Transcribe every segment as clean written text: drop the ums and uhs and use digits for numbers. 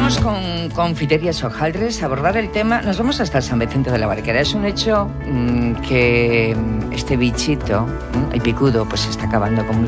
vamos con Confiterías Hojaldres a abordar el tema. Nos vamos hasta San Vicente de la Barquera. Es un hecho que este bichito, el picudo, pues está acabando con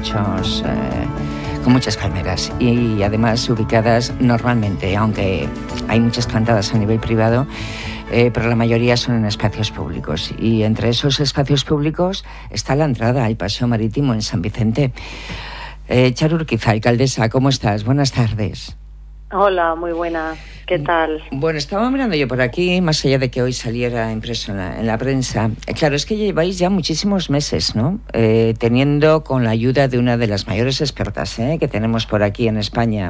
muchas palmeras y además ubicadas normalmente, aunque hay muchas plantadas a nivel privado, pero la mayoría son en espacios públicos. Y entre esos espacios públicos está la entrada al Paseo Marítimo en San Vicente. Charo Urquiza, alcaldesa, ¿cómo estás? Buenas tardes. Hola, muy buena. ¿Qué tal? Bueno, estaba mirando yo por aquí, más allá de que hoy saliera impreso en la prensa. Claro, es que lleváis ya muchísimos meses, ¿no? Teniendo con la ayuda de una de las mayores expertas que tenemos por aquí en España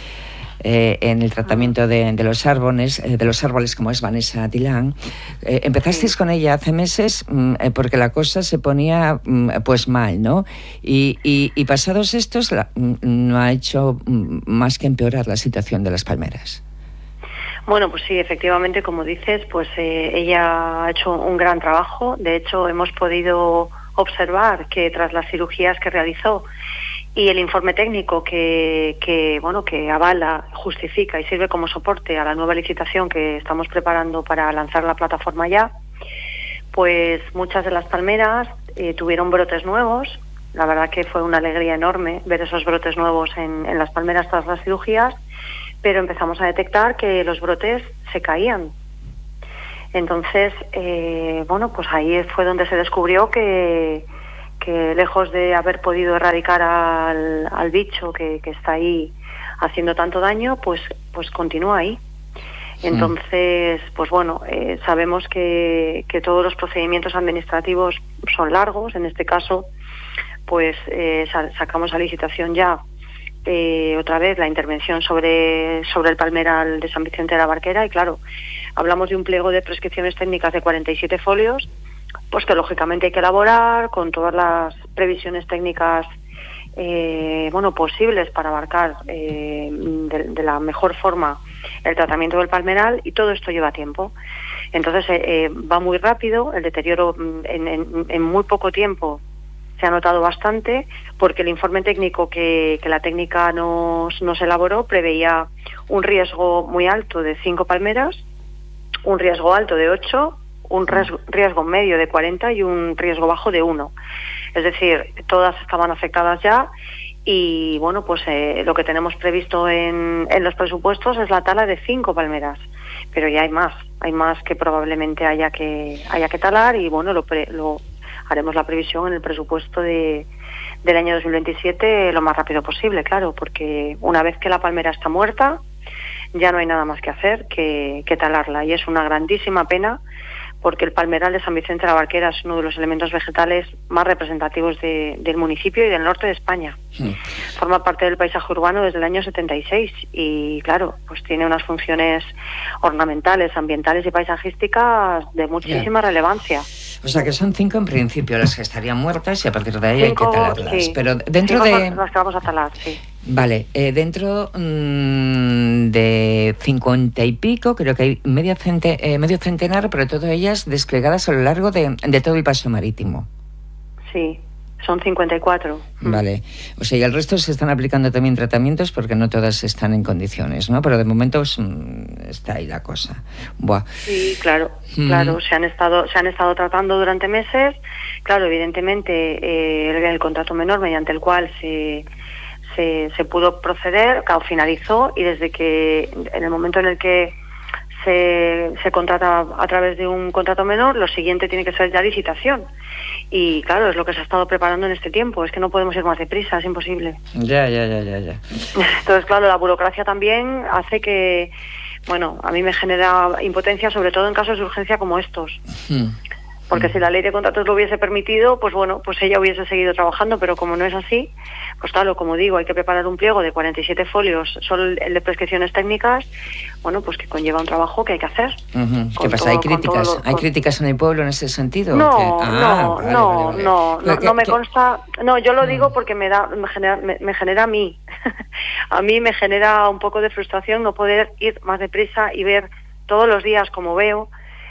en el tratamiento de los árboles, como es Vanessa Tilán. Empezasteis con ella hace meses porque la cosa se ponía pues mal, ¿no? Y pasados estos no ha hecho más que empeorar la situación de las palmeras. Bueno, pues sí, efectivamente, como dices, pues ella ha hecho un gran trabajo. De hecho, hemos podido observar que tras las cirugías que realizó y el informe técnico que avala, justifica y sirve como soporte a la nueva licitación que estamos preparando para lanzar la plataforma ya, pues muchas de las palmeras tuvieron brotes nuevos. La verdad que fue una alegría enorme ver esos brotes nuevos en las palmeras tras las cirugías, pero empezamos a detectar que los brotes se caían. Entonces, pues ahí fue donde se descubrió que lejos de haber podido erradicar al bicho que está ahí haciendo tanto daño, pues continúa ahí. Entonces, pues bueno, sabemos que todos los procedimientos administrativos son largos. En este caso, pues sacamos a licitación ya otra vez la intervención sobre el palmeral de San Vicente de la Barquera, y claro, hablamos de un pliego de prescripciones técnicas de 47 folios, pues que lógicamente hay que elaborar con todas las previsiones técnicas posibles para abarcar de la mejor forma el tratamiento del palmeral, y todo esto lleva tiempo. Entonces va muy rápido, el deterioro en muy poco tiempo se ha notado bastante, porque el informe técnico que la técnica nos elaboró preveía un riesgo muy alto de 5 palmeras, un riesgo alto de 8, un riesgo medio de 40 y un riesgo bajo de 1. Es decir, todas estaban afectadas ya, y bueno, pues lo que tenemos previsto en los presupuestos es la tala de 5 palmeras, pero ya hay más que probablemente haya que talar, y bueno, lo haremos la previsión en el presupuesto del año 2027 lo más rápido posible, claro, porque una vez que la palmera está muerta, ya no hay nada más que hacer que talarla, y es una grandísima pena, porque el palmeral de San Vicente de la Barquera es uno de los elementos vegetales más representativos del municipio y del norte de España. Forma parte del paisaje urbano desde el año 76 y, claro, pues tiene unas funciones ornamentales, ambientales y paisajísticas de muchísima relevancia. O sea que son 5 en principio las que estarían muertas, y a partir de ahí 5, hay que talarlas. Sí. Pero dentro de las que vamos a talar, sí. Vale, dentro de 50 y pico, creo que hay medio centenar, pero todas ellas desplegadas a lo largo de todo el paseo marítimo. Sí, son 54. Vale, o sea, y el resto se están aplicando también tratamientos, porque no todas están en condiciones, ¿no? Pero de momento está ahí la cosa. Buah. Sí, claro, se han estado tratando durante meses. Claro, evidentemente el contrato menor mediante el cual se pudo proceder, claro, finalizó, y desde que en el momento en el que se contrata a través de un contrato menor, lo siguiente tiene que ser ya licitación, y claro, es lo que se ha estado preparando en este tiempo. Es que no podemos ir más deprisa, es imposible. Ya. Entonces, claro, la burocracia también hace que, bueno, a mí me genera impotencia, sobre todo en casos de urgencia como estos. Porque si la ley de contratos lo hubiese permitido, pues bueno, pues ella hubiese seguido trabajando, pero como no es así, pues claro, como digo, hay que preparar un pliego de 47 folios, solo el de prescripciones técnicas, bueno, pues que conlleva un trabajo que hay que hacer. ¿Qué pasa? ¿Hay críticas en el pueblo en ese sentido? No me consta. No, yo lo digo porque me genera a mí. A mí me genera un poco de frustración no poder ir más deprisa y ver todos los días, como veo,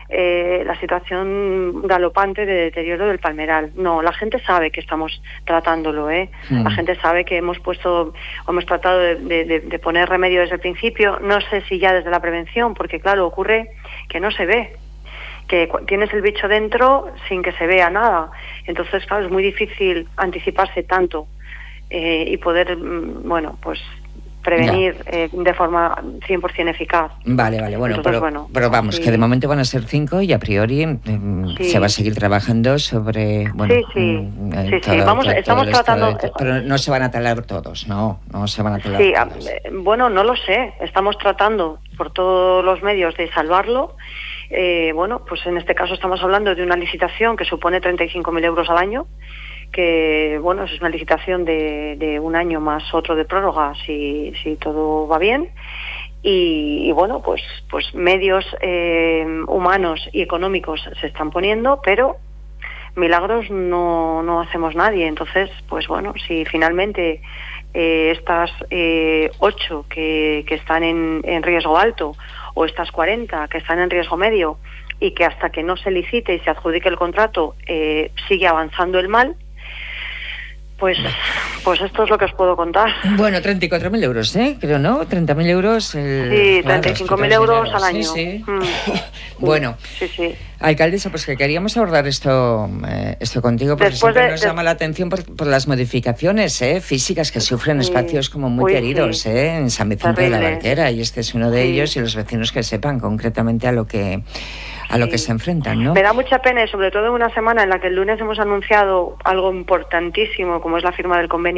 la situación galopante de deterioro del palmeral. No, la gente sabe que estamos tratándolo, La gente sabe que hemos tratado de poner remedio desde el principio. No sé si ya desde la prevención, porque claro, ocurre que no se ve, que tienes el bicho dentro sin que se vea nada. Entonces, claro, es muy difícil anticiparse tanto y poder, pues prevenir de forma 100% eficaz. Vale, bueno, entonces, pero vamos, sí, que de momento van a ser 5 y a priori se va a seguir trabajando sobre... estamos tratando... Pero no se van a talar todos, no se van a talar todos. No lo sé, estamos tratando por todos los medios de salvarlo. Pues en este caso estamos hablando de una licitación que supone 35.000 euros al año, que es una licitación de un año más otro de prórroga si todo va bien, y pues medios humanos y económicos se están poniendo, pero milagros no hacemos nadie. Entonces, si finalmente estas 8 que están en riesgo alto, o estas 40 que están en riesgo medio, y que hasta que no se licite y se adjudique el contrato sigue avanzando el mal, pues esto es lo que os puedo contar. Bueno, 34.000 euros, creo, ¿no? 30.000 euros. Sí, 35.000 euros al año. Sí. Bueno, sí. Alcaldesa, pues que queríamos abordar esto contigo, porque siempre nos llama la atención por las modificaciones físicas que sufren espacios como muy queridos, en San Vicente de la Barquera, y este es uno de ellos, y los vecinos que sepan concretamente a lo que se enfrentan, ¿no? Me da mucha pena, y sobre todo en una semana en la que el lunes hemos anunciado algo importantísimo, como es la firma del convenio